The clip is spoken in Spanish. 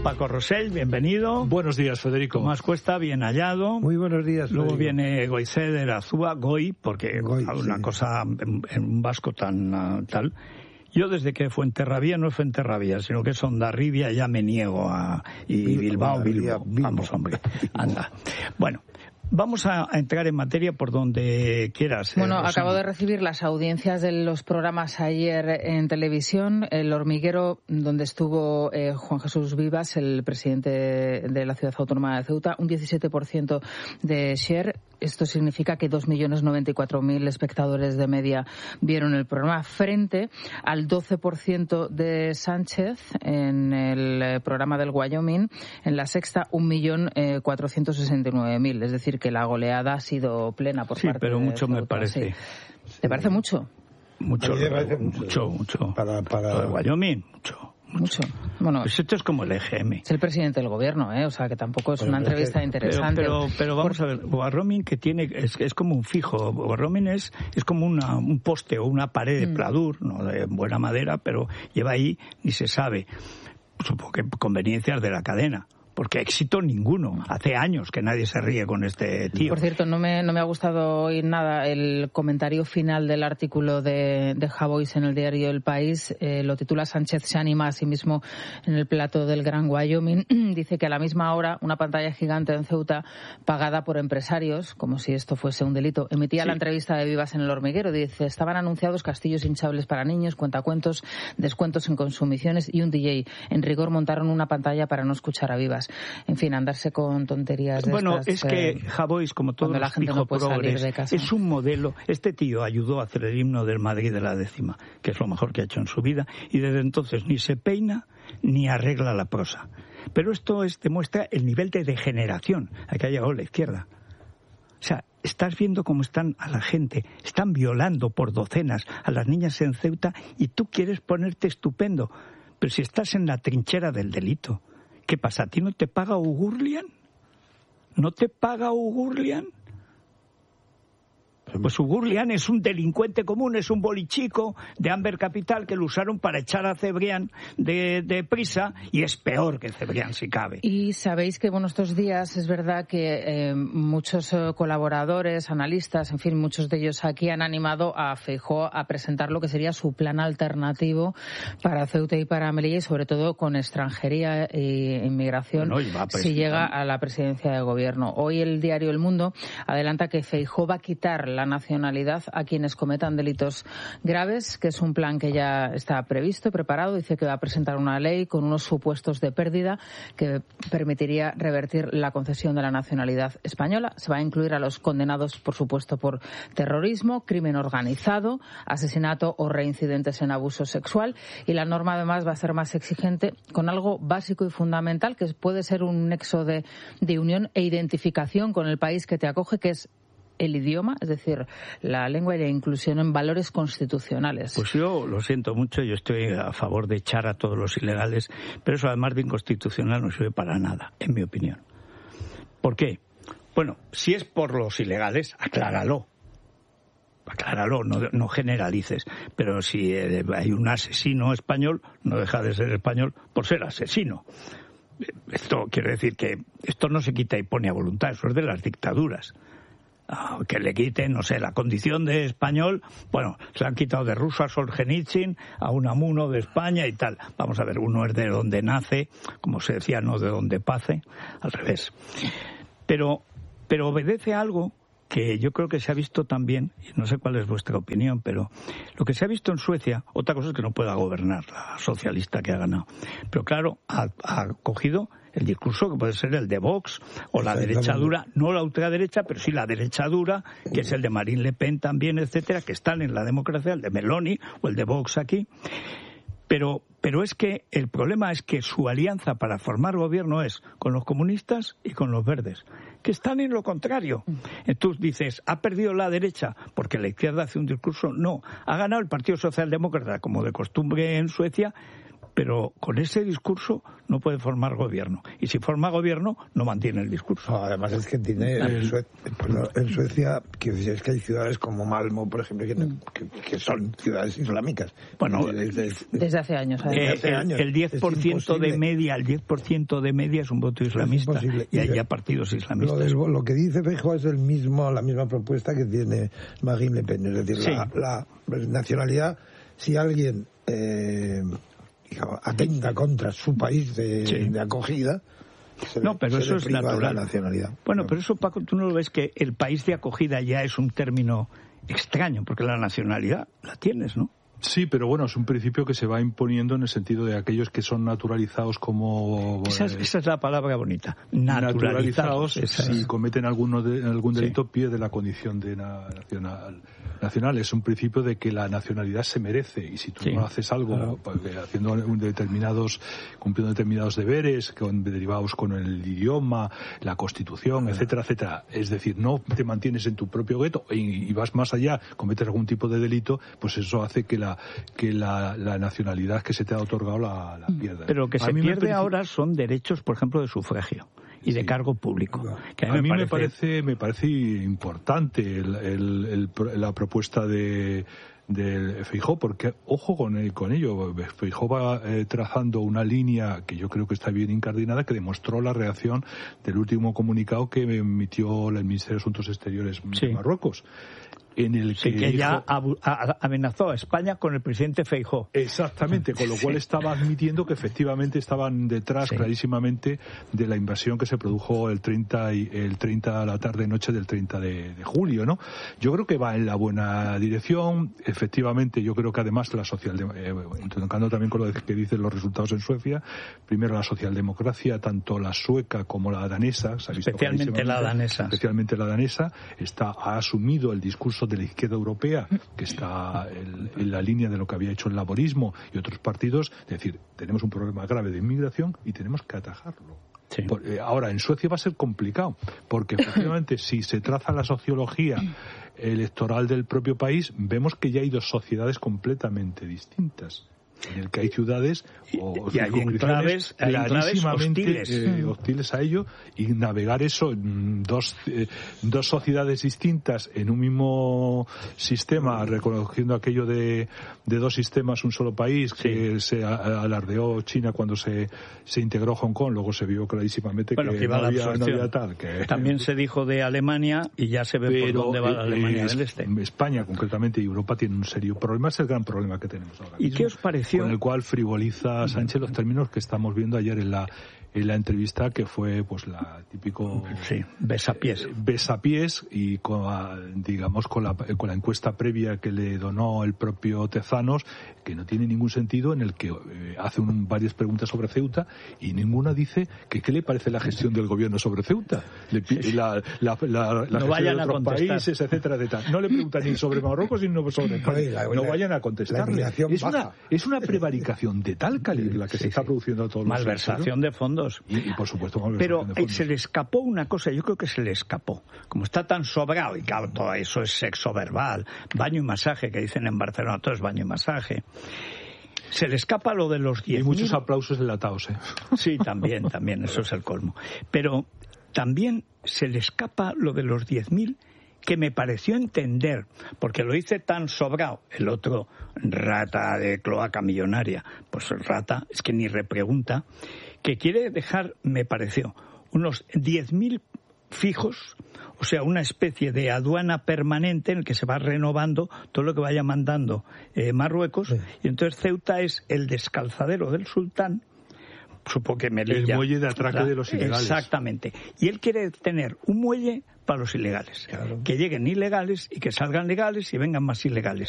Paco Rosell, bienvenido. Buenos días, Federico. Tomás Cuesta, bien hallado. Muy buenos días, Luego Federico. viene Goizeder Azúa, Goy, porque una sí. cosa en un vasco tan tal. Yo desde que Fuenterrabía no es Fuenterrabía, sino que es Hondarribia, ya me niego a... Y Bilbao. Vamos, hombre, anda. Bueno, vamos a entrar en materia por donde quieras. Bueno, Rosana. acabo de recibir las audiencias de los programas ayer en televisión. El Hormiguero, donde estuvo Juan Jesús Vivas, el presidente de la Ciudad Autónoma de Ceuta, un 17% de share. Esto significa que 2.094.000 espectadores de media vieron el programa, frente al 12% de Sánchez en el programa del Wyoming. En La Sexta, 1.469.000. Es decir, que la goleada ha sido plena por parte de pero mucho Ceuta, me parece. Sí. ¿Te parece mucho? Mucho. Para... Lo de Wyoming, mucho. Bueno, pues esto es como el EGM. es el presidente del gobierno, o sea que tampoco es una entrevista interesante. Pero vamos a ver, Wyoming que tiene es como un fijo. Wyoming es como un poste o una pared de pladur, no de buena madera, pero lleva ahí ni se sabe. Supongo que conveniencias de la cadena. Porque éxito ninguno. Hace años que nadie se ríe con este tío. Por cierto, no me ha gustado oír nada el comentario final del artículo de Javois en el diario El País. Lo titula "Sánchez se anima a sí mismo en el plato del Gran Wyoming". Dice que a la misma hora una pantalla gigante en Ceuta, pagada por empresarios, como si esto fuese un delito, emitía la entrevista de Vivas en El Hormiguero. Dice, estaban anunciados castillos hinchables para niños, cuentacuentos, descuentos en consumiciones y un DJ. En rigor montaron una pantalla para no escuchar a Vivas. En fin, andarse con tonterías de Bueno, estas, es que Javois, como todos los no progres, de casa. es un modelo. Este tío ayudó a hacer el himno del Madrid de la décima, que es lo mejor que ha hecho en su vida, y desde entonces ni se peina ni arregla la prosa. Pero esto demuestra el nivel de degeneración a que ha llegado la izquierda. O sea, estás viendo cómo están a la gente, están violando por docenas a las niñas en Ceuta y tú quieres ponerte estupendo. Pero si estás en la trinchera del delito, ¿qué pasa? ¿A ti no te paga Ugurlian? ¿No te paga Ugurlian? Pues Ugurlian es un delincuente común, es un bolichico de Amber Capital que lo usaron para echar a Cebrián de prisa y es peor que Cebrián si cabe. Y sabéis que, estos días es verdad que muchos colaboradores, analistas, en fin, muchos de ellos aquí han animado a Feijóo a presentar lo que sería su plan alternativo para Ceuta y para Melilla y sobre todo con extranjería e inmigración si llega a la presidencia de gobierno. Hoy el diario El Mundo adelanta que Feijóo va a quitar la nacionalidad a quienes cometan delitos graves, que es un plan que ya está previsto, preparado. Dice que va a presentar una ley con unos supuestos de pérdida que permitiría revertir la concesión de la nacionalidad española. Se va a incluir a los condenados, por supuesto, por terrorismo, crimen organizado, asesinato o reincidentes en abuso sexual. Y la norma, además, va a ser más exigente con algo básico y fundamental, que puede ser un nexo de unión e identificación con el país que te acoge, que es el idioma, es decir, la lengua y la inclusión en valores constitucionales. Pues yo lo siento mucho, yo estoy a favor de echar a todos los ilegales, pero eso además de inconstitucional no sirve para nada, en mi opinión. ¿Por qué? Bueno, si es por los ilegales, acláralo, no generalices, pero si hay un asesino español, no deja de ser español por ser asesino. Esto quiere decir que esto no se quita y pone a voluntad, eso es de las dictaduras. Que le quiten, no sé, la condición de español, bueno, se han quitado de ruso a Solzhenitsyn, a Unamuno de España y tal. Vamos a ver, uno es de donde nace, como se decía, no de donde pase, al revés. Pero obedece a algo que yo creo que se ha visto también, y no sé cuál es vuestra opinión, pero lo que se ha visto en Suecia, otra cosa es que no pueda gobernar la socialista que ha ganado, pero claro, ha cogido el discurso que puede ser el de Vox o la derecha dura, no la ultraderecha, pero sí la derecha dura, que es el de Marine Le Pen también, etcétera, que están en la democracia, el de Meloni o el de Vox aquí. Pero es que el problema es que su alianza para formar gobierno es con los comunistas y con los verdes, que están en lo contrario. Entonces dices, ¿ha perdido la derecha porque la izquierda hace un discurso? No, ha ganado el Partido Socialdemócrata, como de costumbre en Suecia, pero con ese discurso no puede formar gobierno. Y si forma gobierno, no mantiene el discurso. No, además es que tiene en Suecia, es que hay ciudades como Malmö, por ejemplo, que son ciudades islámicas. Bueno, desde hace años. El 10% de media, es un voto islamista, y hay ya partidos islamistas. Lo que dice Feijóo es la misma propuesta que tiene Marine Le Pen, es decir, la nacionalidad. Si alguien atenta contra su país de acogida, pero eso es natural. La nacionalidad. Bueno, pero eso, Paco, tú no lo ves, que el país de acogida ya es un término extraño, porque la nacionalidad la tienes, ¿no? Sí, pero bueno, es un principio que se va imponiendo en el sentido de aquellos que son naturalizados como... Esa es la palabra bonita. Naturalizados, si cometen algún delito, pierde la condición de nacional. Es un principio de que la nacionalidad se merece, y si tú no haces algo, cumpliendo determinados deberes, derivados con el idioma, la Constitución, etcétera, etcétera, es decir, no te mantienes en tu propio gueto y vas más allá, cometes algún tipo de delito, pues eso hace que la nacionalidad que se te ha otorgado la pierda. Pero lo que se pierde ahora son derechos, por ejemplo, de sufragio y de cargo público. Que a mí me parece importante la propuesta de Feijóo, porque ojo con ello. Feijóo va trazando una línea que yo creo que está bien incardinada, que demostró la reacción del último comunicado que emitió el Ministerio de Asuntos Exteriores de Marruecos, en el que ya amenazó a España con el presidente Feijóo. Exactamente, con lo cual estaba admitiendo que efectivamente estaban detrás clarísimamente de la invasión que se produjo el 30 a la tarde-noche del 30 de julio, ¿no? Yo creo que va en la buena dirección. Efectivamente, yo creo que además tocando también con lo que dicen los resultados en Suecia, primero la socialdemocracia, tanto la sueca como la danesa, especialmente la danesa, ha asumido el discurso de la izquierda europea, que está en la línea de lo que había hecho el laborismo y otros partidos. Es decir, tenemos un problema grave de inmigración y tenemos que atajarlo. Ahora, en Suecia va a ser complicado, porque efectivamente si se traza la sociología electoral del propio país, vemos que ya hay dos sociedades completamente distintas, en el que hay ciudades y hay enclaves hostiles a ello, y navegar eso, dos sociedades distintas en un mismo sistema, reconociendo aquello de dos sistemas, un solo país, que se alardeó China cuando se integró Hong Kong. Luego se vio clarísimamente que no había tal. También se dijo de Alemania, y ya se ve por dónde va la Alemania del Este. España, concretamente, y Europa tienen un serio problema. Es el gran problema que tenemos ahora. ¿Y qué os pareció? Con el cual frivoliza Sánchez los términos que estamos viendo ayer en la entrevista, que fue pues la típico besapiés, y con la encuesta previa que le donó el propio Tezanos, que no tiene ningún sentido, en el que hace varias preguntas sobre Ceuta y ninguna dice que qué le parece la gestión del gobierno sobre Ceuta. La gestión de otros países, etcétera. No le preguntan ni sobre Marruecos ni sobre España. No vayan a contestarle. Es una prevaricación de tal calibre la que se está produciendo a todos los malversación de fondos. Y por supuesto, pero se le escapó una cosa, yo creo que se le escapó. Como está tan sobrado, y claro, todo eso es sexo verbal, baño y masaje, que dicen en Barcelona, todo es baño y masaje. Se le escapa lo de los 10.000. Y muchos aplausos enlatados, Sí, también, eso es el colmo. Pero también se le escapa lo de los 10.000, que me pareció entender, porque lo hice tan sobrado, el otro rata de cloaca millonaria, pues el rata, es que ni repregunta, que quiere dejar, me pareció, unos 10.000 fijos, o sea, una especie de aduana permanente en el que se va renovando todo lo que vaya mandando Marruecos, y entonces Ceuta es el descalzadero del sultán, supongo que Melilla. El muelle de atraque de los ilegales. Exactamente. Y él quiere tener un muelle para los ilegales. Claro. Que lleguen ilegales y que salgan legales y vengan más ilegales.